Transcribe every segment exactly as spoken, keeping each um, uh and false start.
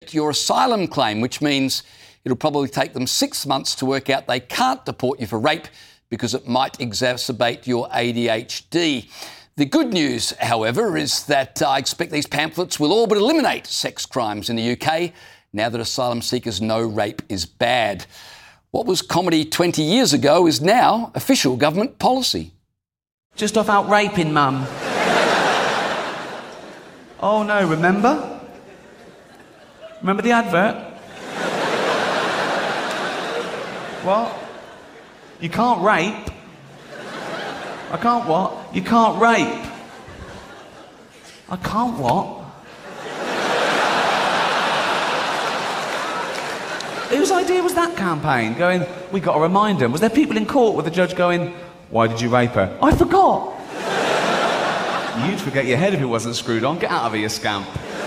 your asylum claim, which means it'll probably take them six months to work out they can't deport you for rape because it might exacerbate your A D H D. The good news, however, is that I expect these pamphlets will all but eliminate sex crimes in the U K now that asylum seekers know rape is bad. What was comedy twenty years ago is now official government policy. Just off out raping, Mum. Oh no, remember? Remember the advert? What? You can't rape? I can't what? You can't rape? I can't what? Whose idea was that campaign? Going, we got to remind them. Was there people in court with the judge going, why did you rape her? I forgot. You'd forget your head if it wasn't screwed on. Get out of here, you scamp.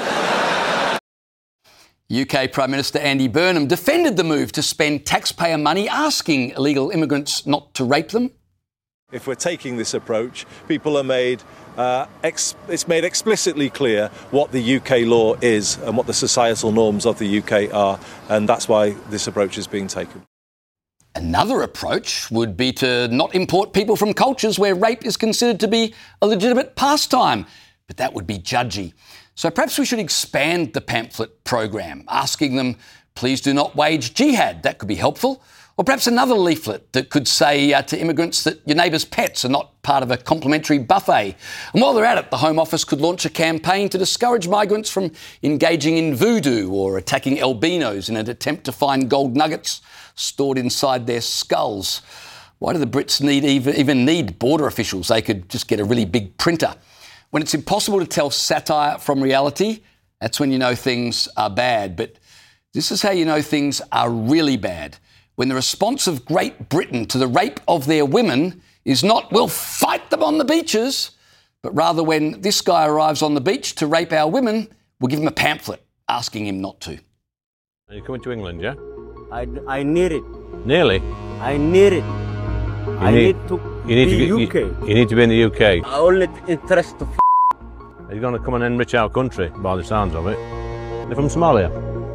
U K Prime Minister Andy Burnham defended the move to spend taxpayer money asking illegal immigrants not to rape them. If we're taking this approach, people are made, uh, ex- it's made explicitly clear what the U K law is and what the societal norms of the U K are, and that's why this approach is being taken. Another approach would be to not import people from cultures where rape is considered to be a legitimate pastime, but that would be judgy. So perhaps we should expand the pamphlet program, asking them, please do not wage jihad. That could be helpful. Or perhaps another leaflet that could say uh, to immigrants that your neighbour's pets are not part of a complimentary buffet. And while they're at it, the Home Office could launch a campaign to discourage migrants from engaging in voodoo or attacking albinos in an attempt to find gold nuggets stored inside their skulls. Why do the Brits need even, even need border officials? They could just get a really big printer. When it's impossible to tell satire from reality, that's when you know things are bad. But this is how you know things are really bad. When the response of Great Britain to the rape of their women is not, we'll fight them on the beaches, but rather when this guy arrives on the beach to rape our women, we'll give him a pamphlet asking him not to. Are you coming to England, yeah? I, I need it. Nearly? I need it. You I need, need to you need be to be, U K. You, you need to be in the U K. I only interest to f***. Are you going to come and enrich our country, by the sounds of it? They're from Somalia.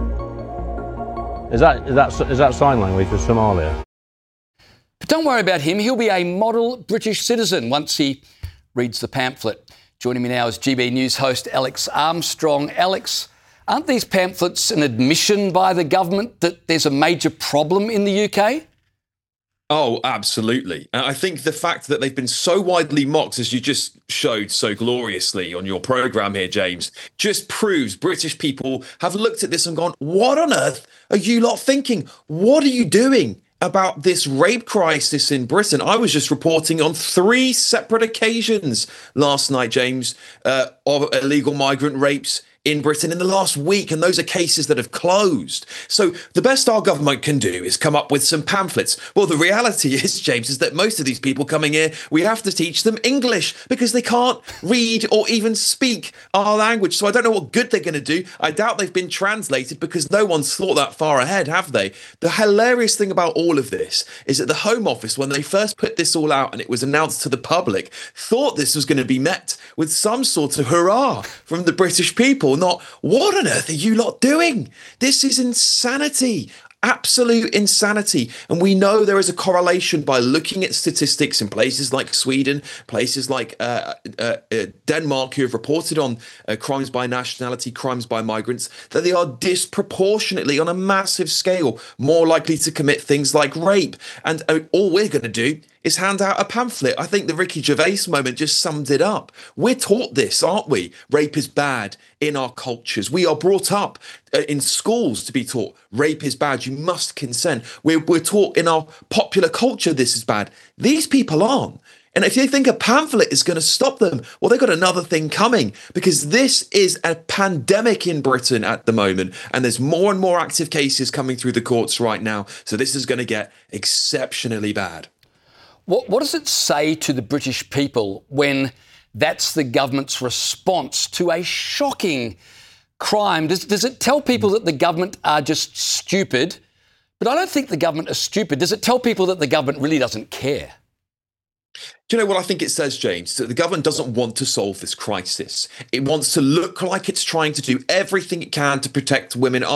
Is that, is that, is that sign language for Somalia? But don't worry about him. He'll be a model British citizen once he reads the pamphlet. Joining me now is G B News host Alex Armstrong. Alex, aren't these pamphlets an admission by the government that there's a major problem in the U K? Oh, absolutely. And I think the fact that they've been so widely mocked, as you just showed so gloriously on your programme here, James, just proves British people have looked at this and gone, what on earth are you lot thinking? What are you doing about this rape crisis in Britain? I was just reporting on three separate occasions last night, James, uh, of illegal migrant rapes in Britain in the last week, and those are cases that have closed. So the best our government can do is come up with some pamphlets. Well, the reality is, James, is that most of these people coming here, we have to teach them English because they can't read or even speak our language. So I don't know what good they're going to do. I doubt they've been translated because no one's thought that far ahead, have they? The hilarious thing about all of this is that the Home Office, when they first put this all out and it was announced to the public, thought this was going to be met with some sort of hurrah from the British people. Not, what on earth are you lot doing? This is insanity. Absolute insanity. And we know there is a correlation by looking at statistics in places like Sweden, places like uh, uh, uh, Denmark, who have reported on uh, crimes by nationality, crimes by migrants, that they are disproportionately on a massive scale more likely to commit things like rape. And uh, all we're going to do is hand out a pamphlet. I think the Ricky Gervais moment just summed it up. We're taught this, aren't we? Rape is bad in our cultures. We are brought up uh, in schools to be taught rape is bad. You must consent. We're, we're taught in our popular culture this is bad. These people aren't. And if they think a pamphlet is going to stop them, well, they've got another thing coming, because this is a pandemic in Britain at the moment. And there's more and more active cases coming through the courts right now. So this is going to get exceptionally bad. What, what does it say to the British people when that's the government's response to a shocking crime? Does, does it tell people that the government are just stupid? But I don't think the government is stupid. Does it tell people that the government really doesn't care? Do you know what I think it says, James? That the government doesn't want to solve this crisis. It wants to look like it's trying to do everything it can to protect women.